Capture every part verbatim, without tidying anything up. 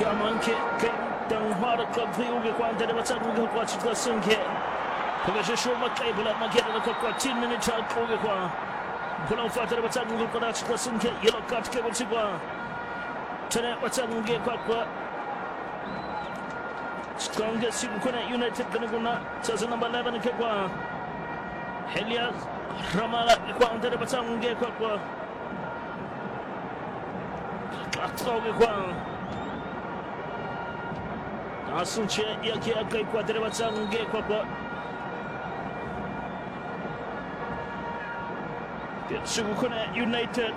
Kiamanke Dang Hara Club Viuge Quanta de Matanga Quachika Sunke. Pagashua Makabula Magetta the Coca ten minutes out Koga. Pull out Fata de Matanga Quachika Sunke, Yellow Cut Kevachigua. Tenet Matanga Quaqua. Strongest Sikuna United Ganaguna, says number eleven Kekwa. Helia Ramala Quanta de Matanga Quaqua. Atoge Quang. Asunche Yaki Akai Quadrebatang Gay Quaqua. Sukuna United.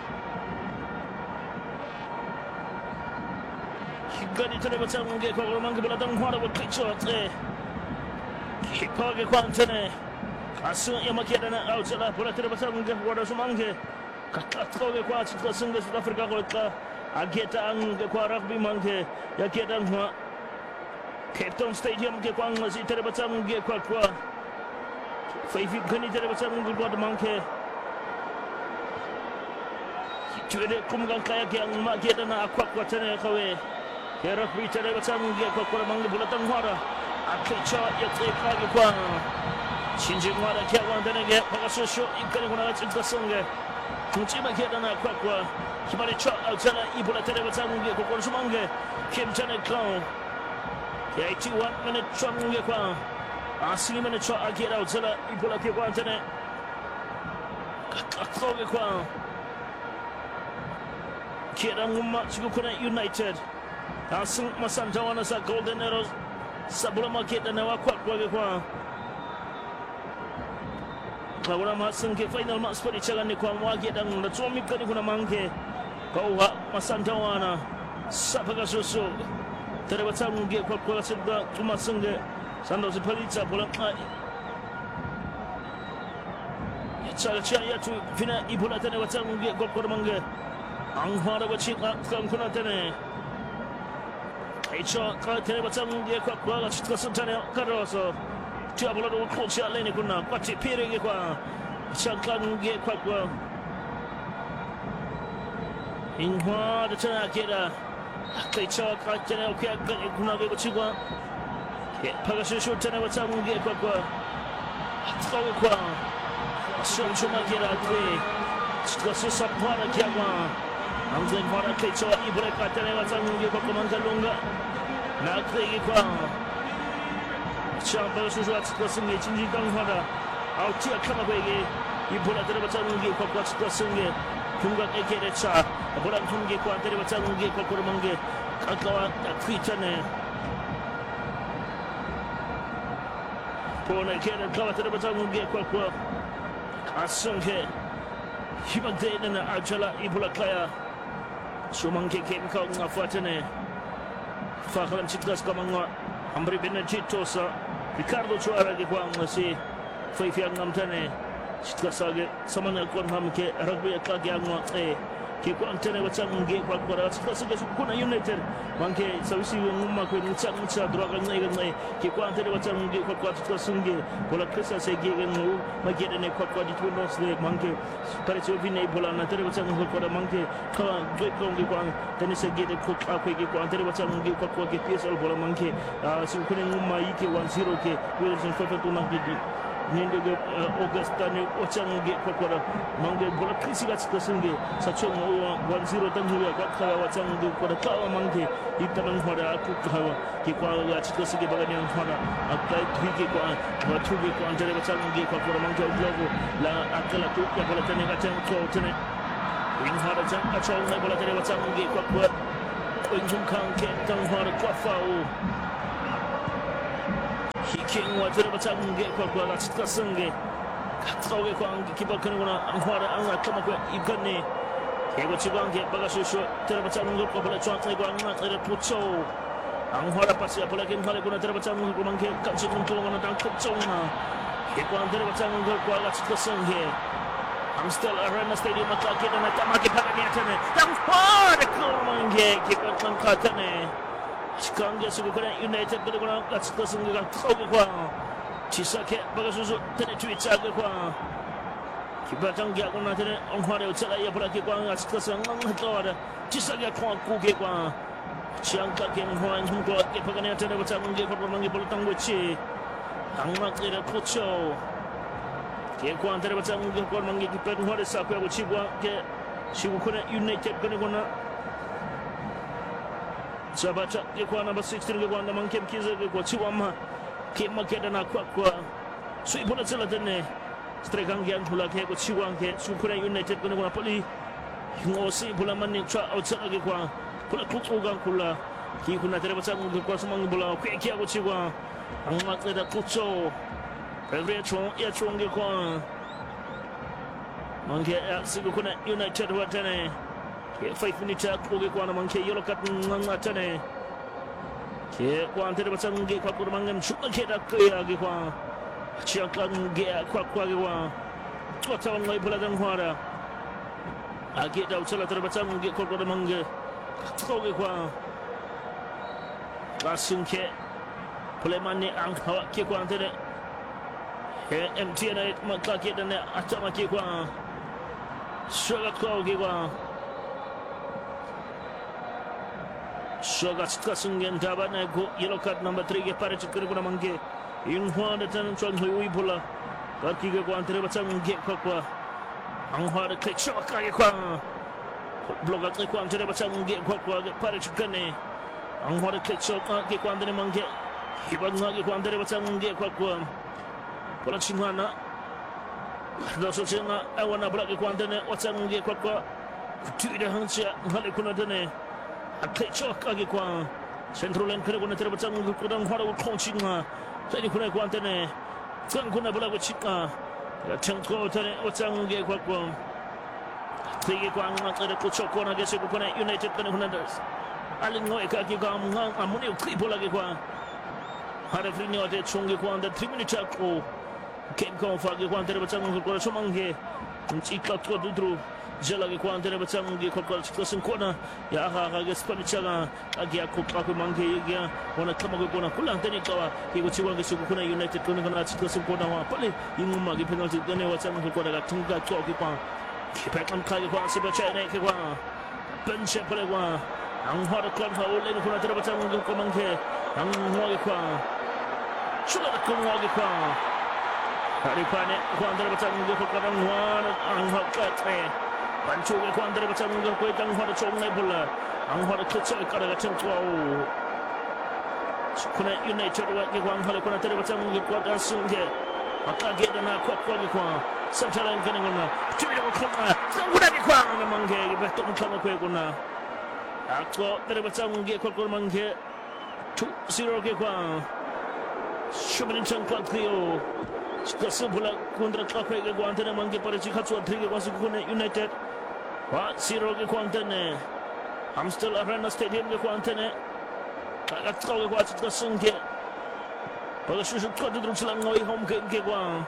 He got it to the Batang Gay Quaqua Mangabula Dang Hora with picture there. He Pogge Quantane. Asun Yamakana outside Pulata Batang Gay Waters Mange. Katoge Quats to Sungas of Africa. Ageta ang kwa rugby mangke ya kedang hua Cape Town Stadium ke kwang masi tere batang ge kwa kwa Faifi gani tere batang ge kwa mangke Tuede kumgang kaya ke ang mageta na akwa kwa tene kawe ke rugby tere batang ge kwa kwa mangke bulatang hora Akecha ya te kwa ge kwa Shinjing hora ke wang tene ge pagasosho ikani kuna chitka songe Tunchima keda na kwa kwa Kimari Chok outside Ibola Televatange, Kokosumange, Kim Janet Clown. The eighty-one minute Chonge Kwa. I see him in the Chok, I get outside Ibola Kiwantane. Katoge Kwa. Kiramuma Chukuna United. I sing Masantawana sa Golden Arrows. Sabulama Keta Nawa Kwakwa Kwa. Kawala Masanke final match for the Chalani Kwa Wagi and the Tomi Kadikuna Manke. Kauha Masantawana Sapagasusu Terebatam get what Kolasida Tumasunga Sandos Palitza Polaka Chalachaya to Vina Ibola Tenevatam get Gokormanga Anghara Wachika Kankunatene Echa Terebatam get Kola Chikasantana Caroso Tiabolo Cocha Lenicuna Pachi Pirigua Chankan get Quakwa Inhua the Tanakeda, Kacha, Kajana, Kunaga Chigua, Pagashu Tanavatam get Quaqua, Tawakwa, Sunchumakera, Scossus Para Kiama, I'm going for a Kacha, Ibreka, Tanavatam, Yakamanga Lunga, Nakwa, Chamberlain, what's crossing the Chinjikan Hada, out here, come away, you put a Tanavatam, you got what's crossing it. Kunga Ekerecha, a Bolan Tungi Quantari Vatangi Kokurumange, Kakawa, Quitane. Pona Kera Kawata Vatangi Kokwa, Asunke, Himaden and Arjala Ibula Kaya, Sumanke came Kong of Fatane, Fakalam Chitlas Kamanga, Ambri Benachitosa, Ricardo Chuara de Guamasi, Faifian Namtane. Chitkasage, someone else one hamke, rugby at Kagiangwa, eh, Kikuantene, what's up in Gay Quackbara, Kuna United, Monkey, so we see when Mumaka, Mucha, Dragon Nagan, Kikuantene, what's up in Gay Quackwasungi, Pola Christa say Gagan, Magan and Quackwa, it will not say Monkey, Parisovine, Polana, Television, for the monkey, Kawan, Dwekong, then it's a gate cook, Aquaki, Television, Gay Quackwa, P S L, Pola Monkey, so couldn't Maiki one zero K, Wilson, Papa to Monkey. Ninga Augusta Ochangi Kokora, Manga Bolakisi Kasungi, Sachon one zero Tanguya, Wakawa Changi, Kodakawa Monkey, Itaman Hoda, Kukawa, Kikwa, Chikosi Baganian Hoda, applied Twiki, Watuki, and Television, Kokora Monkey Globo, La Akala Tuka, Bolatanic Cotone, Wing Hoda Chan, a child, Bolatanic Kokwa, Wing Kang, Kenton Hoda, Kwafao. He came what the Batam get Kokwa, that's Kasungi. Katowe Kwang, Kibakanuna, and Hora, and Kamaka, Ikane. He was you get Bagashu, Telebatam, Kopala, Chantay, not let it put so. And Hora Passia, Polakin, Halaguna, Telebatam, Kumanke, Kanchikun, and Dankutona. He wanted Telebatam, Kokwa, that's Kasungi. I'm still around the stadium, Mataki, and Tamaki Paganiatane. That's hard, Kumange, Kibakan Katane. Chikange Sukuna United, but that's Kasunga Kokwa. Chisake, Bagasuzu, Tenetwichagwa. Kibatang Gagona on Hora, Telaya, Blaki, Kasanga, Chisaka, Kukwa. Siangka game Juan Hungkot ke pagani atana batang ke permangi bola tangguci angmak ira kucho ke ko antara batang ke permangi ke pen hore sa ko buci bua ke Shibukuna United kena guna sabaca ke ko number sixteen ke ko ndamang kem kiza ke ko chiwama ke makeda na kwa kwa sui bola tsela dene stregang yang hula ke ko chiwang ke Shibukuna United kena guna pali ngosi bola manin cha outside ke kwa bola kutugang kula ki kuna tere batang ke kwa semang bola ke kia ko chiwa angmak ira kucho Every chong ya chong ke kwa Mangke Shibukuna United watane ke five minutes ko ke kwa mangke yellow card ngatane ke kwa ante batang ke kwa ko mangam chuka ke da ke ya ke kwa chiaka ke kwa kwa ke kwa to tawang ngai bola dang hwara age da uchala tere batang ke ko ko mangge ko ke kwa langsung ke Pulemani ang hawa ke kwa ante ke M T N maka ke dan atama ke kwa Sugat kau giwa Sugat kasungen dapat naik go yellow card number three ke pare cikir guna mangge Inhua datang cuan hui bola Kaki ke ko antara batang mangge kwa kwa Anghua de klik shot kaki kwa Blogat ke ko antara batang mangge kwa kwa pare cikir ne Anghua de klik shot kaki ko antara mangge Hibang lagi ko antara batang mangge kwa kwa Bola cingana Doso cina awan abrak ke kuantene watang ge kwa kwa kutuida hansia ngale kuna dene akai chok age kwa central line kere kuna terbatang ge kudang hara ko khoncinga tani kuna kuantene tang kuna bola ko chika ya tangko tane watang ge kwa kwa tege kwa ngakere ko chokona ge se kuna United kana kuna das alin ngoi ka ge gam ngang amuni ukri bola ge kwa hara free ne ote chonge kwa under three minutes ko Kem kau fagi ko antara batang ke kora somangge Cika tua dudru Jala ke ko antara batang ke kora cika sengkona Ya aha aga spani chala Agi aku aku mangge ya Wana kama ko kona kulang tani kawa Ke ko ciwang ke suku kuna United kuna kana cika sengkona wa pale Inguma ke penalty dane watang ke kora ga tungga tua ke pa Ke pekam kai ke kwa seba chai naik ke kwa Benche pale kwa Ang hara klan ha ole kuna antara batang ke ko mangge Ang hwa ke kwa Chula ko hwa ke kwa Hari pane ko antara batang ke ko kadang hwa ang hwa ka tre Pancu ke ko antara batang ke ko tang hwa chong nai bola ang hwa ke chai ka ga chang tua kuna United wa ke ko ang hwa ko antara batang ke ko da sung ke maka ge da na ko ko ke ko santalan ke ngona tumi ko ko sang guda ke ko ang mangge be to ko ko ko na ako antara batang ke ko ko mangge two zero ke ko Shumin chang ko trio Kasi bola kontra kakwe ke kuantene mangke pada cika cuat tri ke kuasa kuna United. Wa zero ke kuantene. Amstel Arena Stadium ke kuantene. Kagat kau ke kuasa cika sengke. Pada susu kuat duduk selang ngoi home ke ke kuang.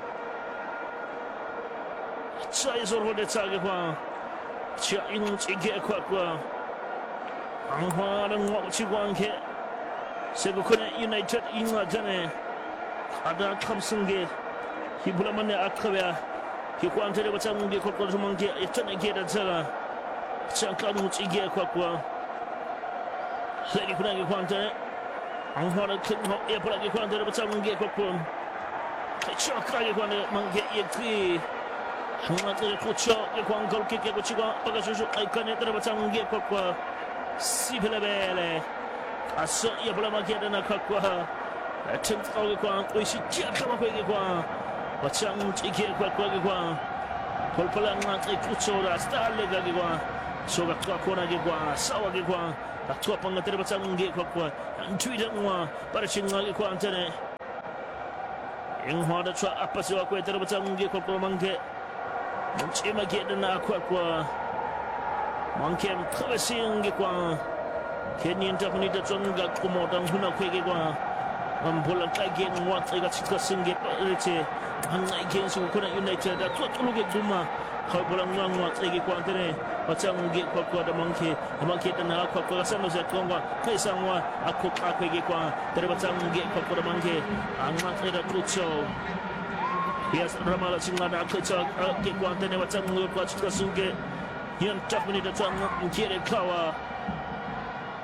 Saya suruh dia cak ke kuang. Cia ing cike kuat kuang. Anghua dan ngok cikuang ke. Sebukuna United ingat jane. Ada kamsenge hibula mane akabya ki ko antere batang ngi ko ko mangi etana ge da tsala chanka nu tsige kwa kwa sai kuna ge kwante an hora kin ho e pula ge kwante batang ngi ko ko chanka ge kwante mangi e tri hanga tere ko cho ge kwang gol ki ge ko chiwa paga shu ai kane tere batang ngi ko ko sibele bele aso e pula mangi da na kwa kwa Tim kau ke kuang, kau isi cia kama kau ke kuang, macam cikir kuat kau ke kuang, kau pelan nak ikut sora, star lega ke kuang, sora kau kau nak ke kuang, sawa ke kuang, tak tua pengatir macam ke kuang kuang, antui dah kuang, pada cinggal ke kuang cene, yang hada tua apa sih aku itu macam ke kuang kuang mangke, mencima ke dan aku kuang, mangke terusing ke kuang, kenyan tak ni dah cunggal kumodang huna kau ke kuang. Bola lagi muat agak cika sengge rece hangai gen su kuna United da tuat ulu ge duma kau bola muat muat lagi ku antene macam ge ku ku ada mangke mangke dan aku ku rasa no saya kongwa kai samwa aku aku ge ku dari macam ge ku ku mangke angat ada kucho bias ramala singada aku cak ge ku antene macam ge ku cika sengge yang tak ni da tang kire kawa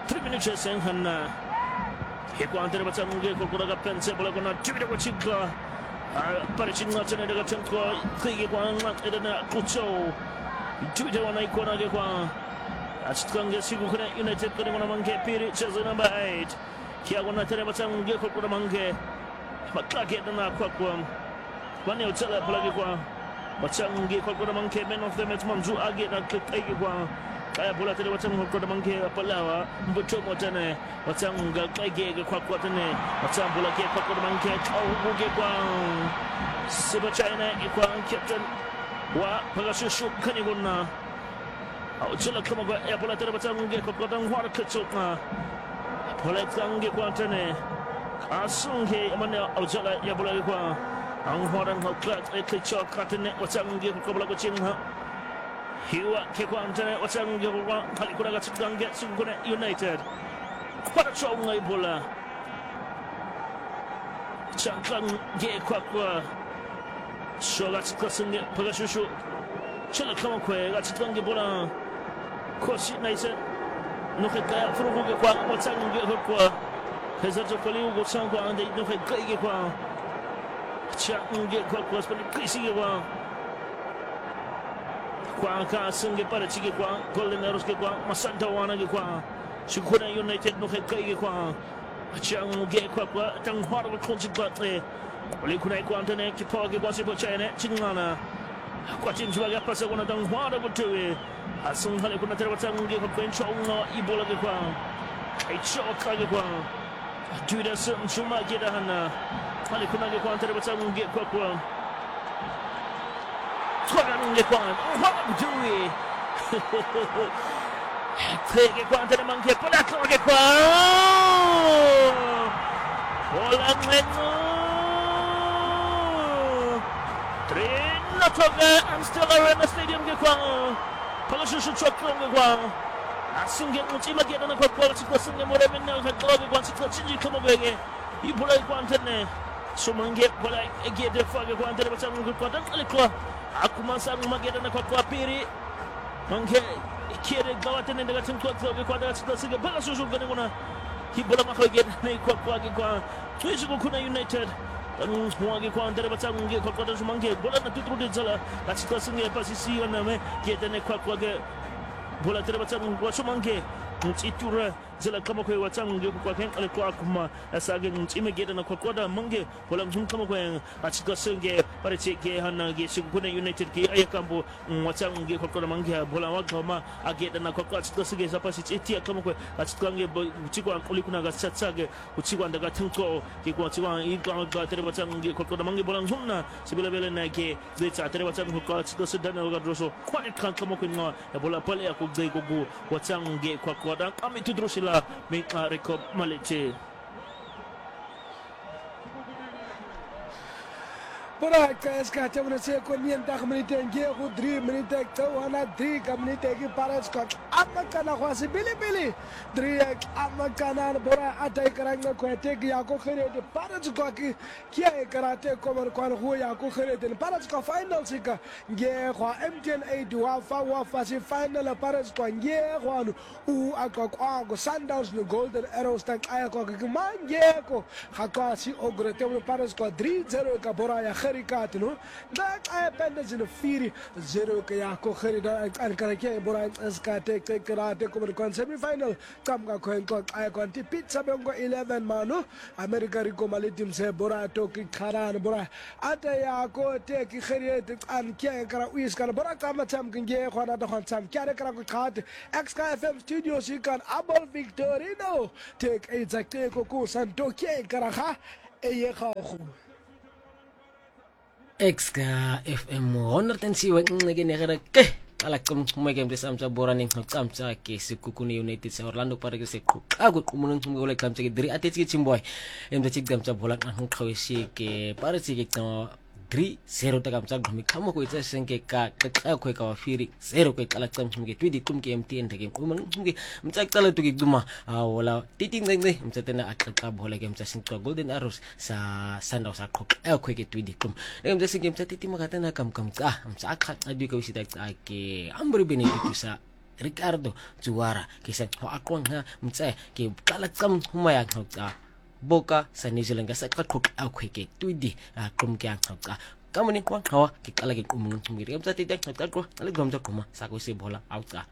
three minutes en hanna Hekuantere batange kokuraga pense bola kona tibida ko chigla pare chingna chene daga chentko khige kwa ngat edana kucho tibida wana ikona ge kwa Achitkange sigu kuna United kone wana mange piri cheze number eight kia wana tere batange kokura mange maklake edana kwa kwa kwani utala bola ge kwa batange kokura mange men of the match manju age na kike kwa kaya bola tere batange kokura mange apalawa mbuto motane batange kage kwa kwa tane batange bola ke kokura mange au ge kwa siba china ikwa captain wa pagashu kani gonna Uchela kama kwa ya bola tere batange kokura ngwara kachokna bola tange kwa tane asunge amane uchela ya bola kwa angwara ngaklat ekachok katane batange kokura kwa chinga Hiwa kekwantene watange kwa kalikura gatsange sungune United kwa chonga ibola chankang ge kwa kwa shoga tsasinge pagashushu chela kama kwa gatsange bola koshi naise nokeka furugo kwa watange kwa hezato kaliu go sangwa ande nokeka ge kwa change kwa kwa spani kisi kwa kwa ka singe para chike kwa golden arrows ke kwa masanta wana ke kwa shukuna United no kai kwa chang ge kwa kwa tang hwara ko konji batre oli kuna kwa antene ki poge kwa sibo chene chingana kwa chinjwa ga pasa kuna tang hwara ko tuwe asung hale kuna tere tang ge kwa kwencho no ibola ke kwa ai choka ke kwa tuida sum chuma ge da hana hale kuna ge kwa antene tang ge kwa kwa Twaga nge kwa what do we Tege kwa antene manke pola twaga kwa Pola meno Trina twaga Amstel Arena Stadium ge kwa Pola shushu chokro nge kwa Asinge mchima geda na kwa kwa Chikwa singe mure minna Kwa kwa chikwa chinji kama bege Ipola kwa antene Sumange pola geda fwaga kwa antene Bacha nge kwa Dan alikwa Akuma sang mageda na kwa kwa piri Mange kire gawatene daga tin kwa kwa kwa daga tsika siga bala susu gane kuna hibola makho geda ne kwa kwa kwa twishi ko kuna United anu mwage kwa ndere batsa nge kwa kwa dasu mange bola na tutrude zala la tsika singa pasisi wana me geda ne kwa kwa ge bola tere batsa kwa sumange ntitura zela kama kwa watang nge kwa ken ale kwa kuma asage ntime geda na kwa kwa da mange bola mzum kama kwa atsika singe pare cheke hana ge sikuna United ke ayakambo watang nge kwa kwa mange bola wakama ageda na kwa kwa atsika singe sapasi etia kama kwa atsika nge uchikwa kuli kuna ga satsage uchikwa ndaga tinko ke kwa chiwa ikwa ga tere batang nge kwa kwa mange bola mzumna sibele bele na ke zeta tere batang kwa atsika sidana ga droso kwa kan kama kwa bola pale ya kugdai gogo watang nge kwa kwa dan kami tudrusila me rekob maleche Para kaska chamna se ko nienta community nge ko three minute to wana three community ki paras ko amakana khwasi bili bili three amakana bora atai karanga ko te ki ya ko khere de paras ko ki kia karate ko mar ko ho ya ko khere de paras ko final sika nge ko M T N eight wa fa wa fa si final paras ko nge ko u aka ko ko Sundowns no Golden Arrows tak aya ko ki mange ko khaka si ogrete paras ko three zero ka bora ya Kat no da ay pendes in firi zero ke ya ko khari da an kara ke bora ska te te karate ko kon semi final kam ga ko ko ay kon ti pizza bengo eleven mano America ri ko malitim se bora to ki kharan bora ata ya ko te ki khari te an ke kara uis kala bora kam tam nge khona da khon tam kare kara ko khat X K F M studio si kan Abel Victorino take exacte ko ko santo ke kara kha e ye kha khu X K F M one oh six ngene negara ke ala kum kumege mde samsa borani ngamsa ke sikukuni United sa Orlando para ke sekku aku kumunun ngole kamsa ke diri ateti chimboy emde chigdamsa bolan an khawesi ke para chige tama three zero ta kamsa gami kamo ko itsa senke ka ka ko ka firi zero ko kala tsam chimge twidi tumke M T N take kumunun chimge mtsak tala tuki duma wala titing ngai mtsatena akaka bola ke mtsa sinto Golden Arrows sa Sundowns sa ko ko ke twidi tum emde singe mtsatiti makatana kam kam ka mtsa ka adu ka wisita ke ambri benefit sa Ricardo Juara ke sa aqwang ha mtse ke qala tsam humaya ngqa boka sa New Zealand ka sa qaqoq akhweke tudi aqum ke ngqa kamani kwa qawa ke qala ke umungu ngiri mtse tite ngqa qwa ale gomza kuma sa ko se bola auqa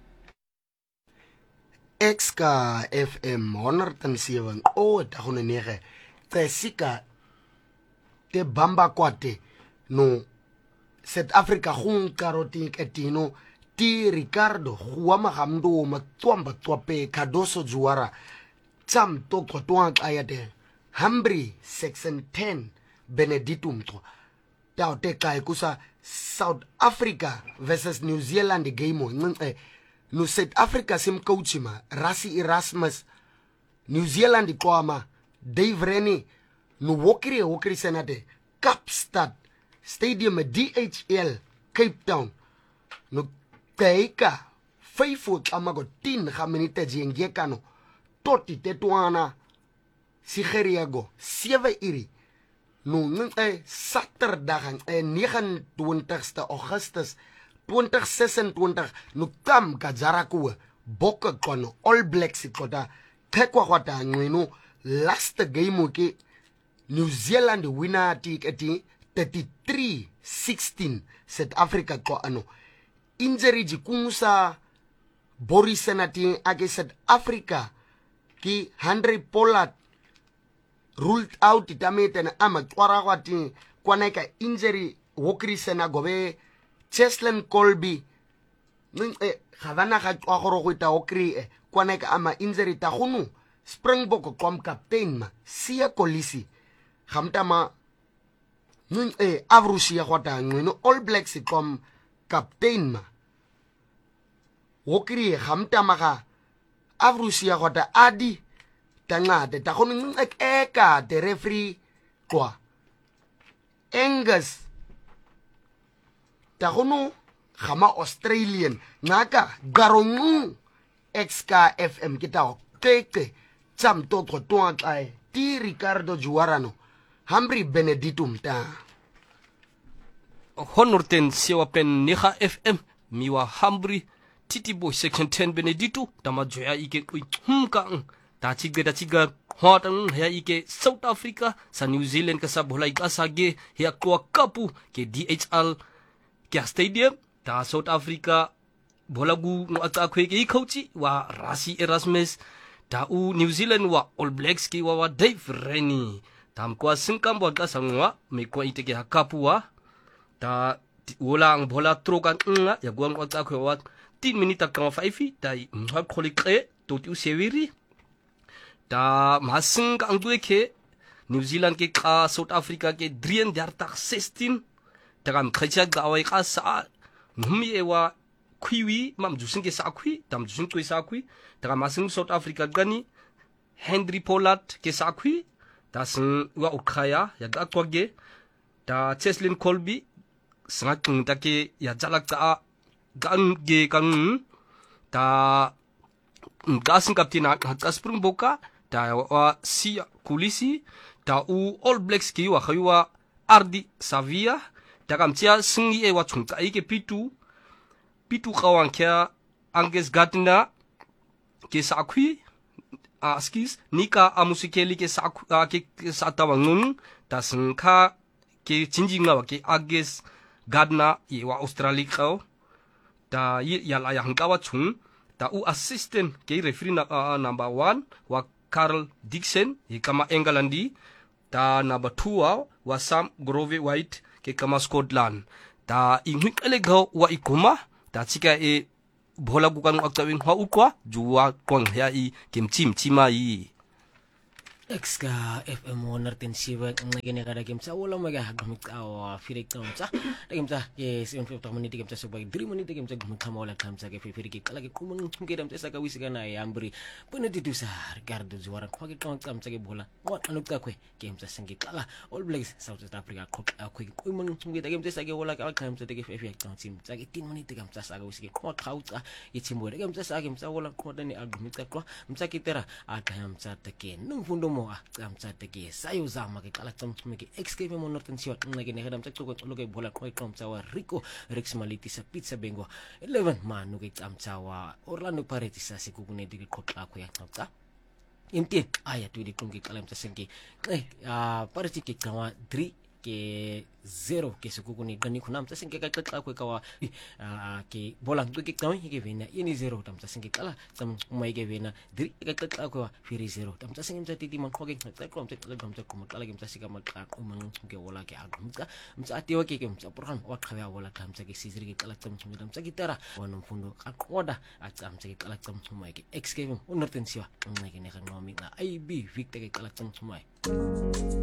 Exka F M honderd en sewe o ta gone nege tsika te bamba kwate no South Africa khung karoti ketino ti Ricardo huwa magamdo matwamba twape Kadoso Juara tsam to kwatwa ayade Humphrey section ten Benedictum to ta te kai kusa South Africa versus New Zealand game nce no South Africa sim coachima Rassie Erasmus New Zealand kwama Dave Rennie no wokri wokri senate Kapstad Stadium D H L Cape Town no Teika faithful amago tin ga minute jengekano toti tetwana sigeriago sewe iri no nge Saterdag en negenentwintigste Augustus twintig sesentwintig no kam kajaraku bokke kono All Blacks kota tekwa kwata ngweno last game ke New Zealand winner tiketi thirty-three sixteen South Africa ko ano injury jikunsa Boris Senati age South Africa ki Henry Pollard ruled out itamete na ama twara kwati kwaneka injury wokri sena gobe Cheslin Colby eh gavana ga tswa go go ita wokri eh kwaneka ama injury ta gonu Springbok kom captain ma Sia Kolisi gamtama nun eh avrusia kwata ngino All Blacks kom captain ma wokri gamtama ga avrusia kwata adi tangade ta gonu ek eka de referee kwa Angus ta gonu gama Australian ngaka garongu Exka F M kita keke tsam to to to ai ti Ricardo Juara no Humphrey Benedictum ta honorten sewa pen niha F M miwa Humphrey titi boy section ten Benedictu tama joya ike ui humka ta chiga ta chiga hotang ya ike South Africa sa New Zealand ka sa bolai ka sage ya kwa kapu ke D H L ke stadium ta South Africa bolagu no ata khwe ke coachi wa Rassie Erasmus ta u New Zealand wa All Blacks ki wa wa Dave Rennie tam kwa singkambo ka sangwa me kwa iteke hakapua ta ulang bola trokan nga ya gwa no ata khwe wa ten minute ka five ta mha kholikre to tu seviri ta masing ka angwe ke New Zealand ke ka South Africa ke thirty-three sixteen ta kam khacha ga wa ka sa ngmi ewa kwiwi mam jusin ke sa kwi tam jusin kwi sa kwi ta masing South Africa gani Henry Pollard ke sa kwi ta sing wa ukhaya ya ga kwage ta Cheslin Colby sangat ta ke ya jalak ta gang ge kang ta gasing kaptina ka Springboka ta wa Sia Kolisi ta u All Blacks ki wa khaywa Ardi Savia ta kam tia singi e wa chungka ike pitu pitu kawan kia Angus Gardner ke sakui askis nika amusikeli ke saku ke satawangun ta singka ke jinjinga wa ke Angus Gardner ye wa Australia kau ta ya la yang kawa chung ta u assistant ke referee na uh, number one wa Carl Dixon ye kama Englandi ta number two wa Sam Grove White ke kama Scotland ta ingwik elegau wa ikuma ta chika e bola bukan aktawin ha ukwa juwa kwang ya i kimchim chima i Exka F M Warner ten siwa ngene kada game sa wala maga gamit aw firik tam sa game sa yes in fifty minute game sa subay three minute game sa gamit wala tam sa ke firik kala ke kumun ngedam sa ka wisiga na yambri Benedictu sa Ricardo Juara ko ke tam sa ke bola wat anu ka kwe game sa sangi kala All Blacks South Africa ko ko kumun ngeda game sa ke wala ka tam sa ke firik tam sim sa ke ten minute game sa ka wisiga ko khauta ichimbo game sa game sa wala ko dani agumit ka ko msa kitera ata ham sa take nung fundo mo acamtsate ke sayozama ke qala camchume ke X-K mo Northern Siwa nqeke ne gedam tsaxoko loke bola qoiqomtsa wa Rico Rex Malitisa Pizza Bengo eleven manu ke camtsa wa Orlando Pirates sasikukune diqoqa akho yaqabta imti aya twidi qonke qala mtsasenke eh Pirates ke qawa three ke zero ke sikukuni gani khuna mtsasenke ka qaqa kwe kawa ke bola ke qawa ke vena ini zero tamtsasenke qala tsam umay ke vena three ka qaqa kwe firi zero tamtsasenke mtsatiti manqoke qaqa mtsaqala mtsaqala qala ke mtsasika maqaqa umang ke wala ke agumtsa mtsatiwa ke ke mtsaprogram wa qhabe wala tamtsa ke siziri ke qala tsam mtsaki tara wana mfundo aqoda acamtsa ke qala tsam umay ke X-K unortensiwa nqeke ne ganqomi na I B Victor ke qala tsam umay